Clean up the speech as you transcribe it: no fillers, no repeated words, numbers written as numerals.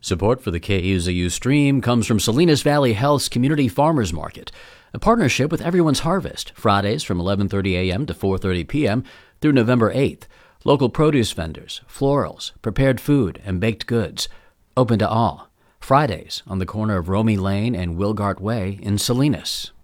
Support for the KUZU stream comes from Salinas Valley Health's Community Farmers Market, a partnership with Everyone's Harvest, Fridays from 11:30 a.m. to 4:30 p.m. through November 8th. Local produce vendors, florals, prepared food, and baked goods. Open to all. Fridays on the corner of Romey Lane and Wilgart Way in Salinas.